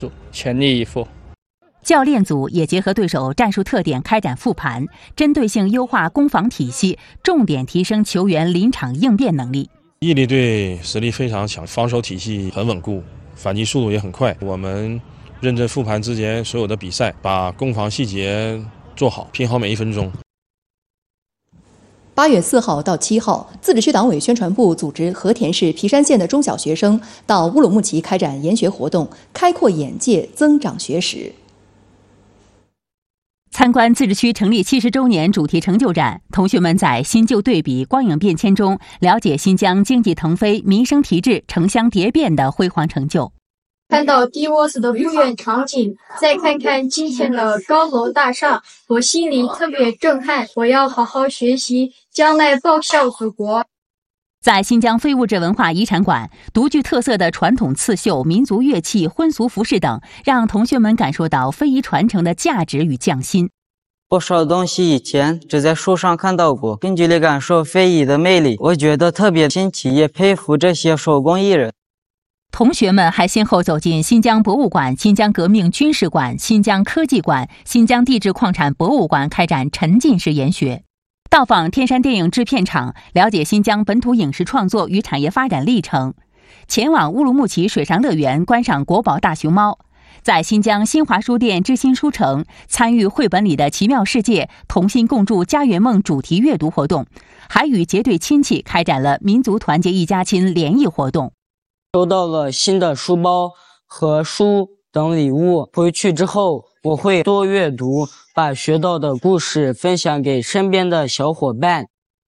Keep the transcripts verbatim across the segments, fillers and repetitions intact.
全力以赴。 教练组也结合对手战术特点开展复盘，针对性优化攻防体系，重点提升球员临场应变能力。 毅力队实力非常强，防守体系很稳固，反击速度也很快。我们认真复盘之前所有的比赛，把攻防细节做好，拼好每一分钟。 八月四号到七号，自治区党委宣传部组织和田市皮山县的中小学生到乌鲁木齐开展研学活动，开阔眼界，增长学识。 参观自治区成立七十周年主题成就展，同学们在新旧对比、光影变迁中，了解新疆经济腾飞、民生提质、城乡蝶变的辉煌成就。 看到低窝子的不远场景，再看看今天的高楼大厦，我心里特别震撼。我要好好学习，将来报效祖国。 在新疆非物质文化遗产馆，独具特色的传统刺绣、民族乐器、婚俗服饰等，让同学们感受到非遗传承的价值与匠心。 不少东西以前只在书上看到过，近距离感受非遗的魅力，我觉得特别新奇，也佩服这些手工艺人。 同学们还先后走进新疆博物馆、新疆革命军事馆、新疆科技馆、新疆地质矿产博物馆，开展沉浸式研学。到访天山电影制片厂，了解新疆本土影视创作与产业发展历程；前往乌鲁木齐水上乐园观赏国宝大熊猫；在新疆新华书店知心书城参与绘本里的奇妙世界同心共筑家园梦主题阅读活动，还与结对亲戚开展了民族团结一家亲联谊活动。 收到了新的书包和书等礼物，回去之后我会多阅读，把学到的故事分享给身边的小伙伴。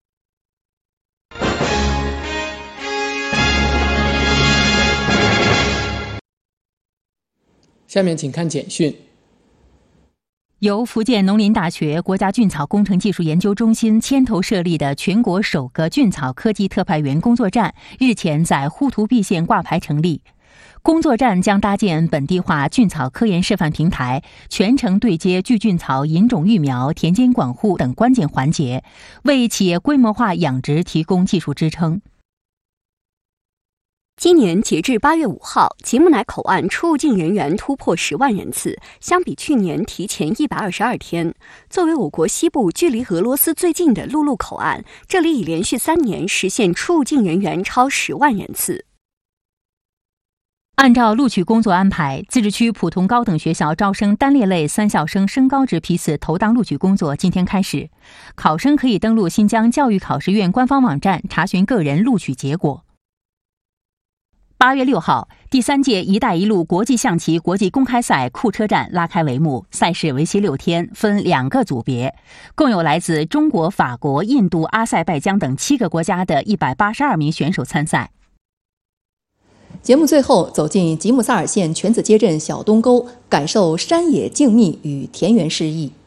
下面请看简讯。 由福建农林大学国家菌草工程技术研究中心牵头设立的全国首个菌草科技特派员工作站日前在呼图壁县挂牌成立。工作站将搭建本地化菌草科研示范平台，全程对接聚菌草引种育苗、田间管护等关键环节，为企业规模化养殖提供技术支撑。 今年截至八月五号，吉木乃口岸出入境人员突破十万人次，相比去年提前一百二十二天。作为我国西部距离俄罗斯最近的陆路口岸，这里已连续三年实现出入境人员超十万人次。 按照录取工作安排，自治区普通高等学校招生单列类三校生升高职批次投档录取工作今天开始，考生可以登录新疆教育考试院官方网站查询个人录取结果。八月六号，第三届“一带一路”国际象棋国际公开赛库车站拉开帷幕，赛事为期六天，分两个组别，共有来自中国、法国、印度、阿塞拜疆等七个国家的一百八十二名选手参赛。 节目最后走进吉木萨尔县泉子街镇小东沟，感受山野静谧与田园诗意。